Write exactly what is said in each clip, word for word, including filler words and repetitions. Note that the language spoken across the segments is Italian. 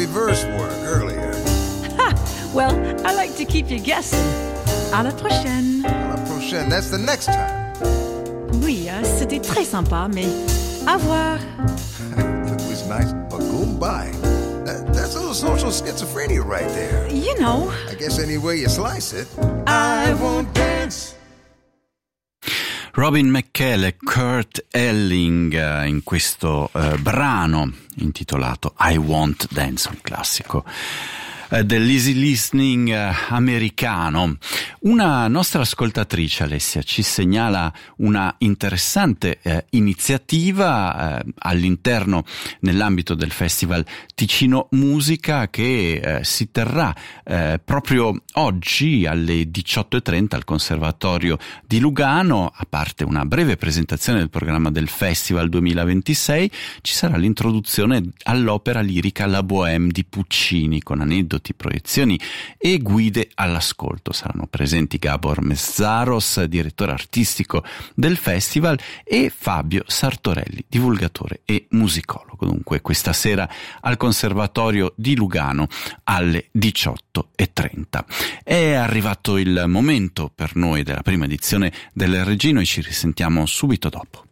reverse work earlier. Ha! Well, I like to keep you guessing. À la prochaine. À la prochaine, that's the next time. Oui, hein, c'était très sympa, mais au revoir. It was nice, but goodbye. That, that's a little social schizophrenia right there. You know. I guess any way you slice it. I won't dance. Robin McKell e Kurt Elling uh, in questo uh, brano intitolato I Won't Dance, un classico uh, dell'easy listening uh, americano. Una nostra ascoltatrice, Alessia, ci segnala una interessante uh, iniziativa uh, all'interno, nell'ambito del Festival Ticino Musica, che uh, si terrà uh, proprio oggi alle diciotto e trenta al Conservatorio di Lugano. A parte una breve presentazione del programma del Festival duemilaventisei, ci sarà l'introduzione all'opera lirica La Bohème di Puccini, con aneddoti, proiezioni e guide all'ascolto. Saranno presenti Gabor Mezzaros, direttore artistico del festival, e Fabio Sartorelli, divulgatore e musicologo. Dunque questa sera al Conservatorio di Lugano alle diciotto e trenta. È arrivato il momento per noi della prima edizione del Regino e ci risentiamo subito dopo.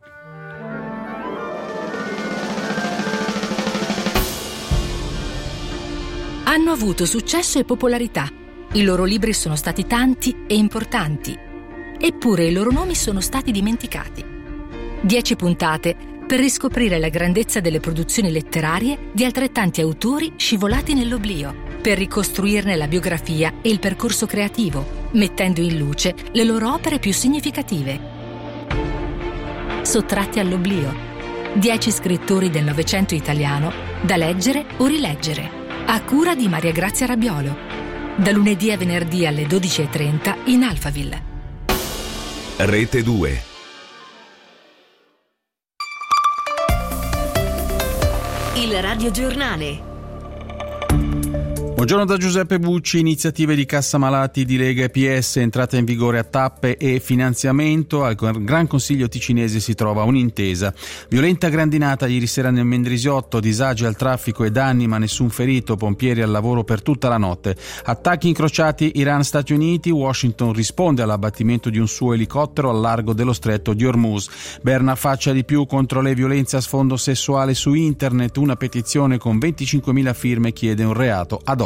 Hanno avuto successo e popolarità. I loro libri sono stati tanti e importanti. Eppure i loro nomi sono stati dimenticati. Dieci puntate per riscoprire la grandezza delle produzioni letterarie di altrettanti autori scivolati nell'oblio, per ricostruirne la biografia e il percorso creativo, mettendo in luce le loro opere più significative. Sottratti all'oblio. Dieci scrittori del Novecento italiano da leggere o rileggere, a cura di Maria Grazia Rabiolo, da lunedì a venerdì alle dodici e trenta in Alphaville. Rete due. Il radiogiornale. Buongiorno da Giuseppe Bucci. Iniziative di Cassa Malati di Lega e P S, entrata in vigore a tappe e finanziamento. Al Gran Consiglio ticinese si trova un'intesa. Violenta grandinata ieri sera nel Mendrisiotto, disagi al traffico e danni ma nessun ferito, pompieri al lavoro per tutta la notte. Attacchi incrociati Iran-Stati Uniti, Washington risponde all'abbattimento di un suo elicottero al largo dello stretto di Hormuz. Berna faccia di più contro le violenze a sfondo sessuale su internet, una petizione con venticinquemila firme chiede un reato ad hoc.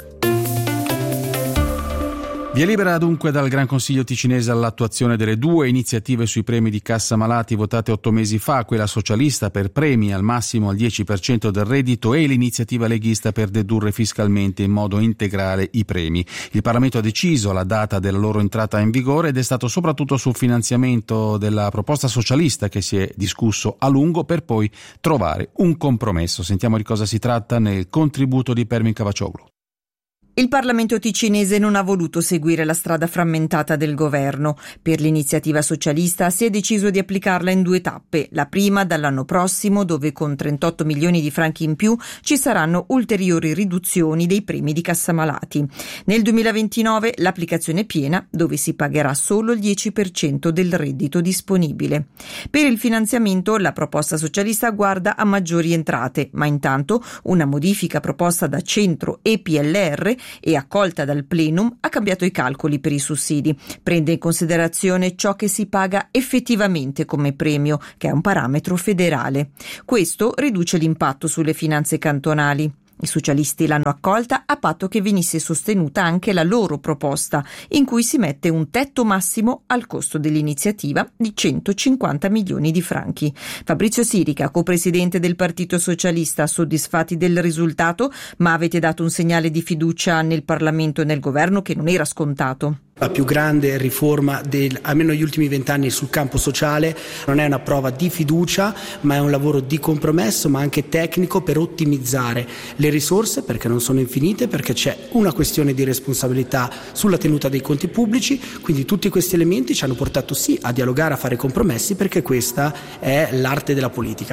Via libera dunque dal Gran Consiglio ticinese all'attuazione delle due iniziative sui premi di Cassa Malati votate otto mesi fa, quella socialista per premi al massimo al dieci per cento del reddito e l'iniziativa leghista per dedurre fiscalmente in modo integrale i premi. Il Parlamento ha deciso la data della loro entrata in vigore ed è stato soprattutto sul finanziamento della proposta socialista che si è discusso a lungo per poi trovare un compromesso. Sentiamo di cosa si tratta nel contributo di Permin Cavaccioglu. Il Parlamento ticinese non ha voluto seguire la strada frammentata del governo. Per l'iniziativa socialista si è deciso di applicarla in due tappe. La prima dall'anno prossimo, dove con trentotto milioni di franchi in più ci saranno ulteriori riduzioni dei premi di Cassa Malati. Nel duemilaventinove l'applicazione piena, dove si pagherà solo il dieci per cento del reddito disponibile. Per il finanziamento la proposta socialista guarda a maggiori entrate, ma intanto una modifica proposta da Centro e P L R e accolta dal plenum ha cambiato i calcoli per i sussidi. Prende in considerazione ciò che si paga effettivamente come premio, che è un parametro federale. Questo riduce l'impatto sulle finanze cantonali. I socialisti l'hanno accolta a patto che venisse sostenuta anche la loro proposta, in cui si mette un tetto massimo al costo dell'iniziativa di centocinquanta milioni di franchi. Fabrizio Sirica, copresidente del Partito Socialista, soddisfatti del risultato, ma avete dato un segnale di fiducia nel Parlamento e nel governo che non era scontato. La più grande riforma del, almeno negli ultimi vent'anni sul campo sociale non è una prova di fiducia, ma è un lavoro di compromesso, ma anche tecnico, per ottimizzare le risorse, perché non sono infinite, perché c'è una questione di responsabilità sulla tenuta dei conti pubblici. Quindi tutti questi elementi ci hanno portato sì a dialogare, a fare compromessi, perché questa è l'arte della politica.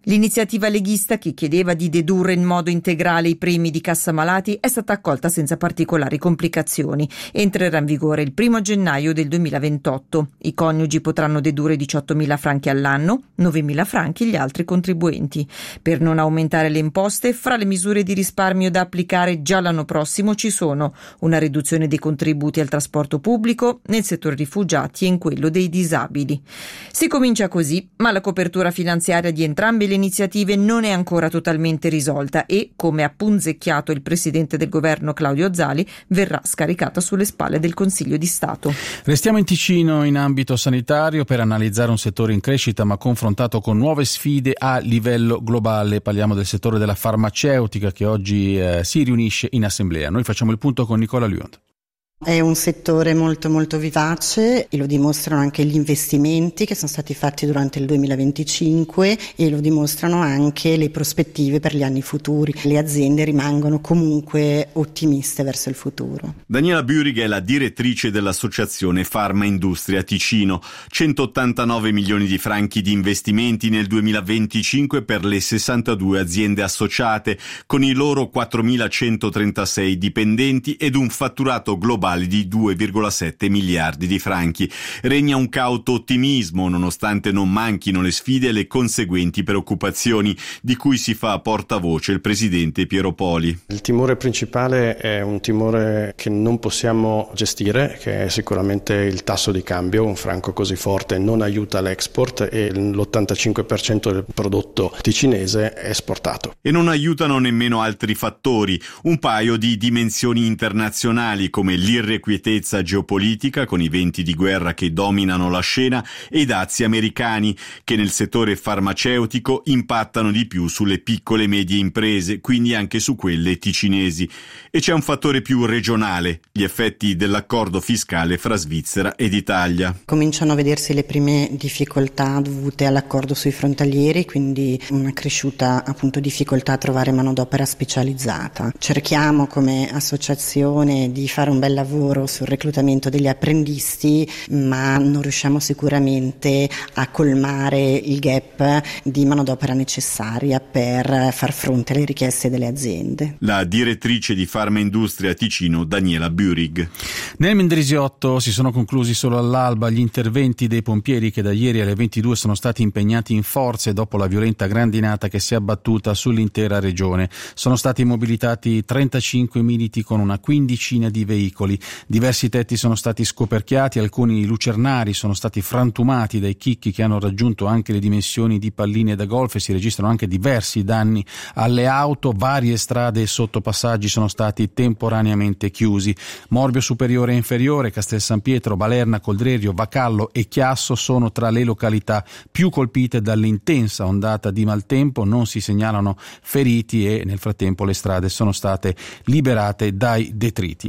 L'iniziativa leghista, che chiedeva di dedurre in modo integrale i premi di cassa malati, è stata accolta senza particolari complicazioni. Entrerà in vigore il primo gennaio del duemilaventotto. I coniugi potranno dedurre diciottomila franchi all'anno, novemila franchi gli altri contribuenti. Per non aumentare le imposte, fra le misure di risparmio da applicare già l'anno prossimo ci sono una riduzione dei contributi al trasporto pubblico, nel settore rifugiati e in quello dei disabili. Si comincia così, ma la copertura finanziaria di entrambe le iniziative non è ancora totalmente risolta e, come ha punzecchiato il presidente del governo Claudio Zali, verrà scaricata sulle spalle del Consiglio di Stato. Restiamo in Ticino in ambito sanitario per analizzare un settore in crescita ma confrontato con nuove sfide a livello globale. Parliamo del settore della farmaceutica che oggi eh, si riunisce in assemblea. Noi facciamo il punto con Nicola Luant. È un settore molto molto vivace e lo dimostrano anche gli investimenti che sono stati fatti durante il duemilaventicinque e lo dimostrano anche le prospettive per gli anni futuri. Le aziende rimangono comunque ottimiste verso il futuro. Daniela Bürig è la direttrice dell'associazione Farma Industria Ticino. centottantanove milioni di franchi di investimenti nel duemilaventicinque per le sessantadue aziende associate, con i loro quattromilacentotrentasei dipendenti ed un fatturato globale di due virgola sette miliardi di franchi. Regna un cauto ottimismo nonostante non manchino le sfide e le conseguenti preoccupazioni di cui si fa portavoce il presidente Piero Poli. Il timore principale è un timore che non possiamo gestire, che è sicuramente il tasso di cambio. Un franco così forte non aiuta l'export e l'ottantacinque per cento del prodotto ticinese è esportato. E non aiutano nemmeno altri fattori, un paio di dimensioni internazionali come l'irrequietezza geopolitica con i venti di guerra che dominano la scena e i dazi americani che nel settore farmaceutico impattano di più sulle piccole e medie imprese, quindi anche su quelle ticinesi. E c'è un fattore più regionale, gli effetti dell'accordo fiscale fra Svizzera ed Italia. Cominciano a vedersi le prime difficoltà dovute all'accordo sui frontalieri, quindi una cresciuta appunto difficoltà a trovare manodopera specializzata. Cerchiamo come associazione di fare un bel lavoro sul reclutamento degli apprendisti, ma non riusciamo sicuramente a colmare il gap di manodopera necessaria per far fronte alle richieste delle aziende. La direttrice di Farma Industria Ticino, Daniela Bürig. Nel Mendrisiotto si sono conclusi solo all'alba gli interventi dei pompieri che da ieri alle ventidue sono stati impegnati in forze dopo la violenta grandinata che si è abbattuta sull'intera regione. Sono stati mobilitati trentacinque militi con una quindicina di veicoli. Diversi tetti sono stati scoperchiati, alcuni lucernari sono stati frantumati dai chicchi che hanno raggiunto anche le dimensioni di palline da golf e si registrano anche diversi danni alle auto. Varie strade e sottopassaggi sono stati temporaneamente chiusi. Morbio superiore e inferiore, Castel San Pietro, Balerna, Coldrerio, Vacallo e Chiasso sono tra le località più colpite dall'intensa ondata di maltempo. Non si segnalano feriti e nel frattempo le strade sono state liberate dai detriti.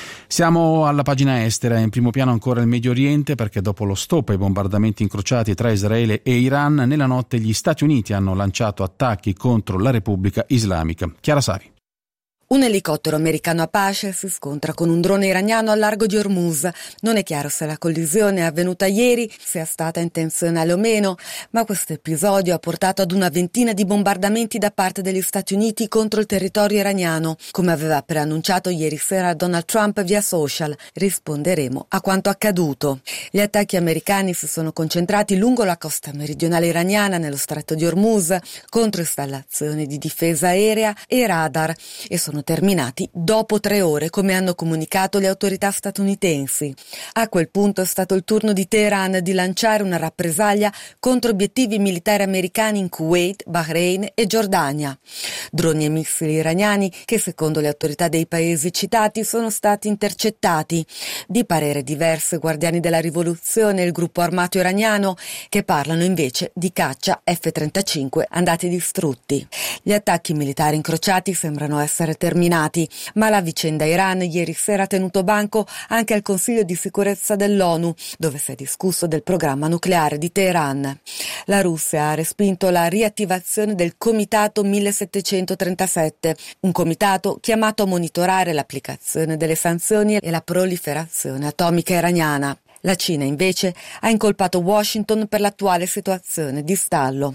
Siamo alla pagina estera, in primo piano ancora il Medio Oriente, perché dopo lo stop ai bombardamenti incrociati tra Israele e Iran, nella notte gli Stati Uniti hanno lanciato attacchi contro la Repubblica Islamica. Chiara Sari. Un elicottero americano Apache si scontra con un drone iraniano al largo di Hormuz. Non è chiaro se la collisione è avvenuta ieri, sia stata intenzionale o meno, ma questo episodio ha portato ad una ventina di bombardamenti da parte degli Stati Uniti contro il territorio iraniano, come aveva preannunciato ieri sera Donald Trump via social. Risponderemo a quanto accaduto. Gli attacchi americani si sono concentrati lungo la costa meridionale iraniana, nello stretto di Hormuz, contro installazioni di difesa aerea e radar, e sono terminati dopo tre ore, come hanno comunicato le autorità statunitensi. A quel punto è stato il turno di Teheran di lanciare una rappresaglia contro obiettivi militari americani in Kuwait, Bahrain e Giordania. Droni e missili iraniani che, secondo le autorità dei paesi citati, sono stati intercettati. Di parere diverso Guardiani della Rivoluzione e il gruppo armato iraniano, che parlano invece di caccia F trentacinque andati distrutti. Gli attacchi militari incrociati sembrano essere terminati, ma la vicenda Iran ieri sera ha tenuto banco anche al Consiglio di sicurezza dell'ONU, dove si è discusso del programma nucleare di Teheran. La Russia ha respinto la riattivazione del Comitato millesettecentotrentasette, un comitato chiamato a monitorare l'applicazione delle sanzioni e la proliferazione atomica iraniana. La Cina, invece, ha incolpato Washington per l'attuale situazione di stallo.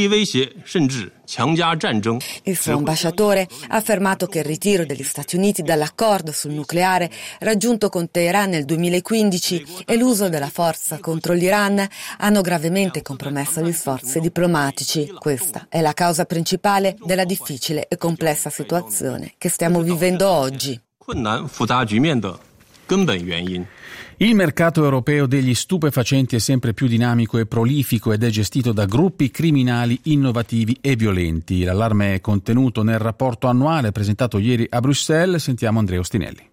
Il suo ambasciatore ha affermato che il ritiro degli Stati Uniti dall'accordo sul nucleare raggiunto con Teheran nel duemilaquindici e l'uso della forza contro l'Iran hanno gravemente compromesso gli sforzi diplomatici. Questa è la causa principale della difficile e complessa situazione che stiamo vivendo oggi. Il mercato europeo degli stupefacenti è sempre più dinamico e prolifico ed è gestito da gruppi criminali innovativi e violenti. L'allarme è contenuto nel rapporto annuale presentato ieri a Bruxelles. Sentiamo Andrea Ostinelli.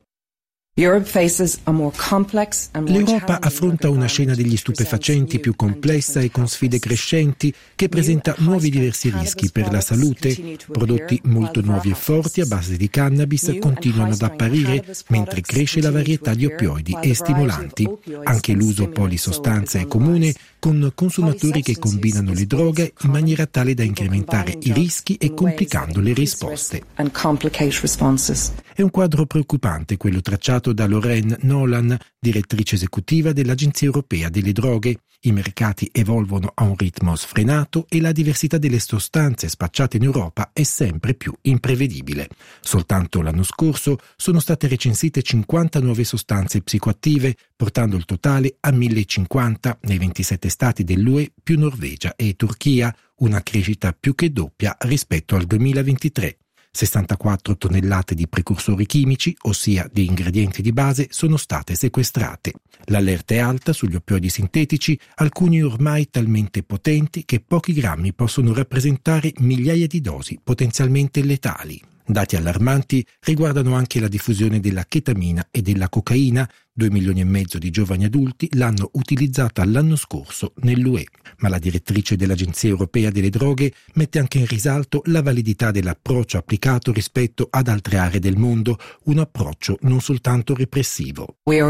L'Europa affronta una scena degli stupefacenti più complessa e con sfide crescenti che presenta nuovi diversi rischi per la salute. Prodotti molto nuovi e forti a base di cannabis continuano ad apparire mentre cresce la varietà di oppioidi e stimolanti. Anche l'uso polisostanza è comune, con consumatori che combinano le droghe in maniera tale da incrementare i rischi e complicando le risposte. È un quadro preoccupante quello tracciato da Lorraine Nolan, direttrice esecutiva dell'Agenzia Europea delle Droghe. I mercati evolvono a un ritmo sfrenato e la diversità delle sostanze spacciate in Europa è sempre più imprevedibile. Soltanto l'anno scorso sono state recensite cinquanta nuove sostanze psicoattive, portando il totale a millecinquanta nei ventisette stati dell'U E più Norvegia e Turchia, una crescita più che doppia rispetto al duemilaventitré. sessantaquattro tonnellate di precursori chimici, ossia di ingredienti di base, sono state sequestrate. L'allerta è alta sugli oppioidi sintetici, alcuni ormai talmente potenti che pochi grammi possono rappresentare migliaia di dosi potenzialmente letali. Dati allarmanti riguardano anche la diffusione della chetamina e della cocaina. Due milioni e mezzo di giovani adulti l'hanno utilizzata l'anno scorso nell'U E. Ma la direttrice dell'Agenzia Europea delle Droghe mette anche in risalto la validità dell'approccio applicato rispetto ad altre aree del mondo, un approccio non soltanto repressivo. In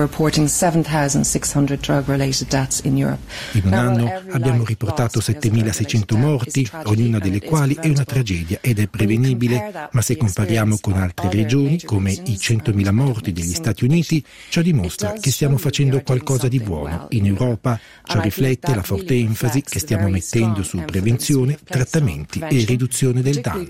un anno abbiamo riportato settemilaseicento morti, ognuna delle quali è una tragedia ed è prevenibile, ma se compariamo con altre regioni, come i centomila morti degli Stati Uniti, ciò dimostra che stiamo facendo qualcosa di buono in Europa. Ciò riflette la forte enfasi che stiamo mettendo su prevenzione, trattamenti e riduzione del danno.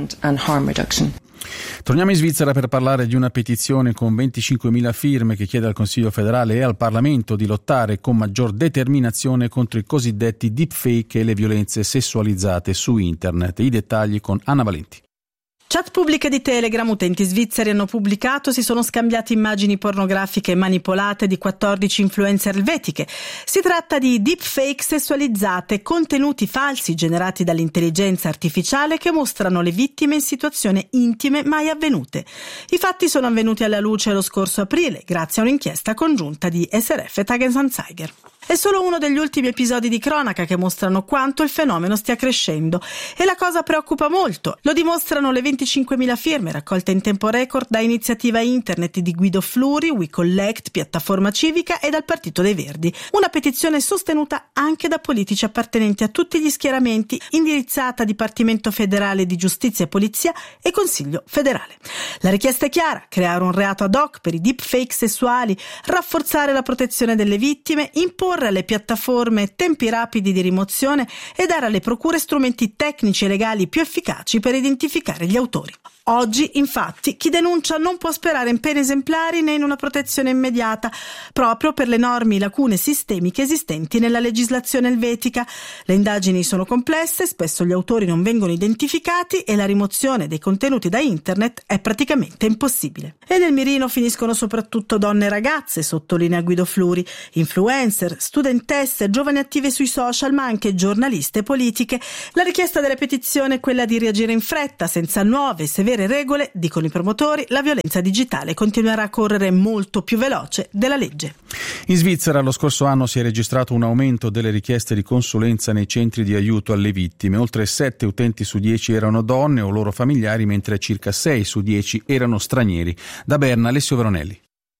Torniamo in Svizzera per parlare di una petizione con venticinquemila firme che chiede al Consiglio federale e al Parlamento di lottare con maggior determinazione contro i cosiddetti deepfake e le violenze sessualizzate su internet. I dettagli con Anna Valenti. Chat pubbliche di Telegram, utenti svizzeri hanno pubblicato, si sono scambiati immagini pornografiche manipolate di quattordici influencer elvetiche. Si tratta di deepfake sessualizzate, contenuti falsi generati dall'intelligenza artificiale che mostrano le vittime in situazioni intime mai avvenute. I fatti sono avvenuti alla luce lo scorso aprile, grazie a un'inchiesta congiunta di S R F e Tagesanzeiger. È solo uno degli ultimi episodi di cronaca che mostrano quanto il fenomeno stia crescendo e la cosa preoccupa molto. Lo dimostrano le venticinquemila firme raccolte in tempo record da Iniziativa Internet di Guido Fluri, WeCollect, Piattaforma Civica e dal Partito dei Verdi. Una petizione sostenuta anche da politici appartenenti a tutti gli schieramenti, indirizzata a Dipartimento Federale di Giustizia e Polizia e Consiglio Federale. La richiesta è chiara: creare un reato ad hoc per i deepfake sessuali, rafforzare la protezione delle vittime, imporre alle piattaforme tempi rapidi di rimozione e dare alle procure strumenti tecnici e legali più efficaci per identificare gli autori. Oggi, infatti, chi denuncia non può sperare in pene esemplari né in una protezione immediata, proprio per le enormi lacune sistemiche esistenti nella legislazione elvetica. Le indagini sono complesse, spesso gli autori non vengono identificati e la rimozione dei contenuti da internet è praticamente impossibile. E nel mirino finiscono soprattutto donne e ragazze, sottolinea Guido Fluri, influencer, studentesse, giovani attive sui social, ma anche giornaliste politiche. La richiesta della petizione è quella di reagire in fretta, senza nuove e severe regole, dicono i promotori. La violenza digitale continuerà a correre molto più veloce della legge. In Svizzera lo scorso anno si è registrato un aumento delle richieste di consulenza nei centri di aiuto alle vittime. Oltre sette utenti su dieci erano donne o loro familiari, mentre circa sei su dieci erano stranieri. Da Berna, Alessio Veronelli.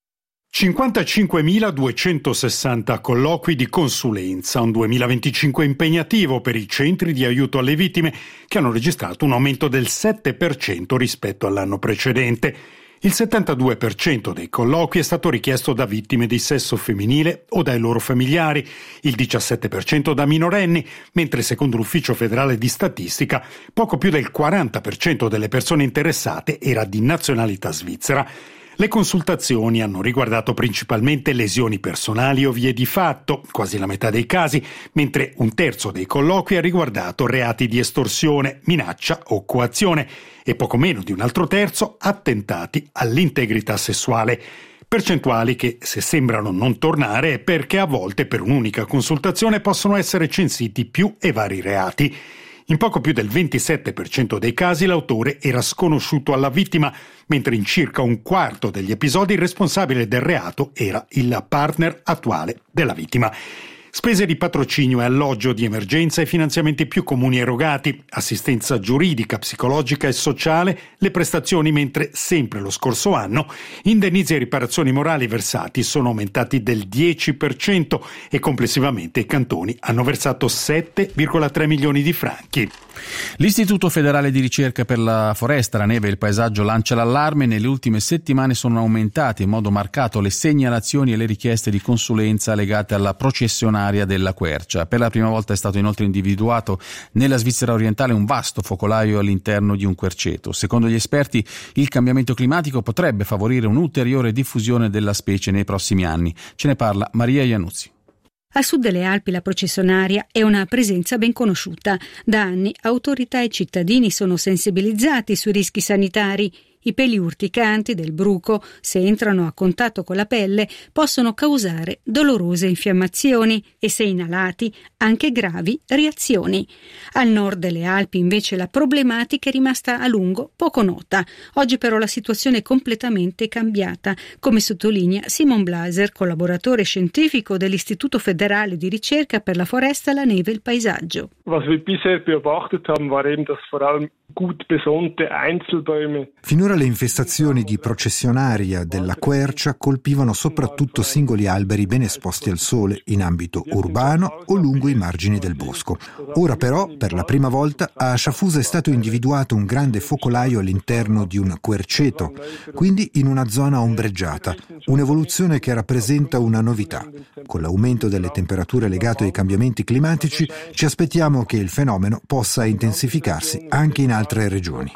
cinquantacinquemiladuecentosessanta colloqui di consulenza, un duemilaventicinque impegnativo per i centri di aiuto alle vittime che hanno registrato un aumento del sette per cento rispetto all'anno precedente. Il settantadue per cento dei colloqui è stato richiesto da vittime di sesso femminile o dai loro familiari, il diciassette per cento da minorenni, mentre secondo l'Ufficio federale di statistica poco più del quaranta per cento delle persone interessate era di nazionalità svizzera. Le consultazioni hanno riguardato principalmente lesioni personali o vie di fatto, quasi la metà dei casi, mentre un terzo dei colloqui ha riguardato reati di estorsione, minaccia o coazione e poco meno di un altro terzo attentati all'integrità sessuale. Percentuali che, se sembrano non tornare, è perché a volte per un'unica consultazione possono essere censiti più e vari reati. In poco più del ventisette per cento dei casi l'autore era sconosciuto alla vittima, mentre in circa un quarto degli episodi il responsabile del reato era il partner attuale della vittima. Spese di patrocinio e alloggio di emergenza e finanziamenti più comuni erogati, assistenza giuridica, psicologica e sociale, le prestazioni, mentre sempre lo scorso anno indennizi e riparazioni morali versati sono aumentati del dieci per cento e complessivamente i cantoni hanno versato sette virgola tre milioni di franchi. L'Istituto federale di ricerca per la foresta, la neve e il paesaggio lancia l'allarme. Nelle ultime settimane sono aumentate in modo marcato le segnalazioni e le richieste di consulenza legate alla processionaria della quercia. Per la prima volta è stato inoltre individuato nella Svizzera orientale un vasto focolaio all'interno di un querceto. Secondo gli esperti, il cambiamento climatico potrebbe favorire un'ulteriore diffusione della specie nei prossimi anni. Ce ne parla Maria Iannuzzi. A sud delle Alpi la processionaria è una presenza ben conosciuta. Da anni autorità e cittadini sono sensibilizzati sui rischi sanitari. I peli urticanti del bruco, se entrano a contatto con la pelle, possono causare dolorose infiammazioni e, se inalati, anche gravi reazioni. Al nord delle Alpi, invece, la problematica è rimasta a lungo poco nota. Oggi però la situazione è completamente cambiata, come sottolinea Simon Blaser, collaboratore scientifico dell'Istituto federale di ricerca per la foresta, la neve e il paesaggio. Was wir bisher beobachtet haben, war eben, dass vor allem gut besonnte Einzelbäume. Finora le infestazioni di processionaria della quercia colpivano soprattutto singoli alberi ben esposti al sole in ambito urbano o lungo i margini del bosco. Ora però, per la prima volta, a Sciafusa è stato individuato un grande focolaio all'interno di un querceto, quindi in una zona ombreggiata, un'evoluzione che rappresenta una novità. Con l'aumento delle temperature legate ai cambiamenti climatici, ci aspettiamo che il fenomeno possa intensificarsi anche in altre regioni.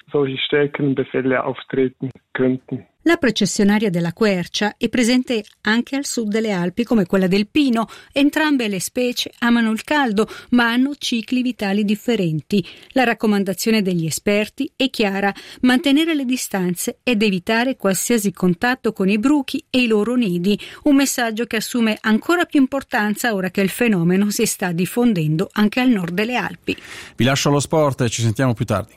La processionaria della quercia è presente anche al sud delle Alpi, come quella del pino. Entrambe le specie amano il caldo, ma hanno cicli vitali differenti. La raccomandazione degli esperti è chiara: mantenere le distanze ed evitare qualsiasi contatto con i bruchi e i loro nidi. Un messaggio che assume ancora più importanza ora che il fenomeno si sta diffondendo anche al nord delle Alpi. Vi lascio allo sport e ci sentiamo più tardi.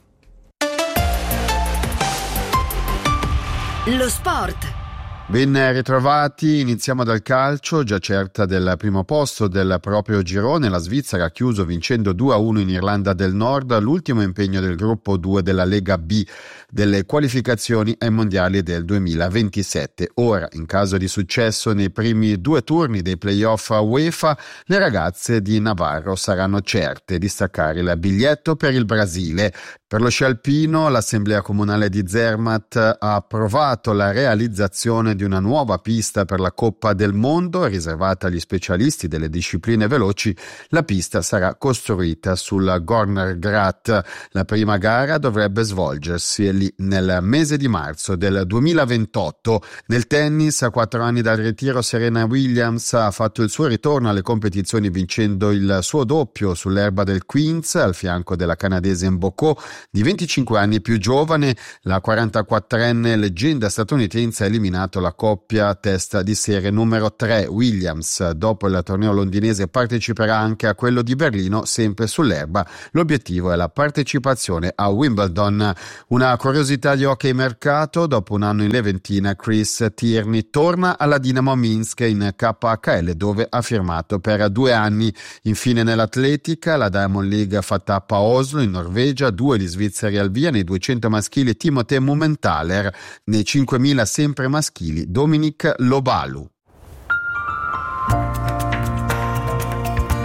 Lo sport. Ben ritrovati, iniziamo dal calcio, già certa del primo posto del proprio girone. La Svizzera ha chiuso vincendo due a uno in Irlanda del Nord, l'ultimo impegno del gruppo due della Lega B delle qualificazioni ai mondiali del duemilaventisette. Ora, in caso di successo nei primi due turni dei playoff UEFA, le ragazze di Navarro saranno certe di staccare il biglietto per il Brasile. Per lo sci alpino, l'Assemblea Comunale di Zermatt ha approvato la realizzazione di una nuova pista per la Coppa del Mondo riservata agli specialisti delle discipline veloci. La pista sarà costruita sul Gornergrat. La prima gara dovrebbe svolgersi lì nel mese di marzo del duemilaventotto. Nel tennis, a quattro anni dal ritiro, Serena Williams ha fatto il suo ritorno alle competizioni vincendo il suo doppio sull'erba del Queens al fianco della canadese Mboko, di venticinque anni più giovane. La quarantaquattrenne leggenda statunitense ha eliminato la coppia testa di serie numero tre. Williams, dopo il torneo londinese, parteciperà anche a quello di Berlino, sempre sull'erba. L'obiettivo è la partecipazione a Wimbledon. Una curiosità di hockey mercato: dopo un anno in Leventina, Chris Tierney torna alla Dinamo Minsk in K H L, dove ha firmato per due anni. Infine nell'atletica, la Diamond League fa tappa a Oslo in Norvegia, due gli svizzeri al via. Nei duecento maschili Timothée Mumenthaler, nei cinquemila sempre maschili Dominic Lobalu.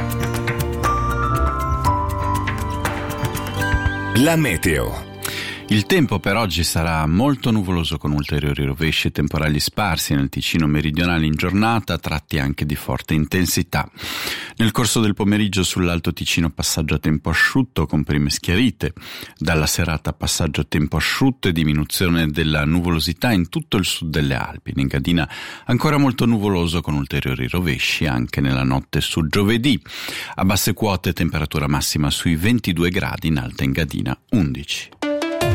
La meteo. Il tempo per oggi sarà molto nuvoloso con ulteriori rovesci e temporali sparsi nel Ticino meridionale in giornata, tratti anche di forte intensità. Nel corso del pomeriggio sull'Alto Ticino passaggio a tempo asciutto con prime schiarite. Dalla serata passaggio a tempo asciutto e diminuzione della nuvolosità in tutto il sud delle Alpi. In Engadina ancora molto nuvoloso con ulteriori rovesci anche nella notte su giovedì. A basse quote temperatura massima sui ventidue gradi, in Alta Engadina undici.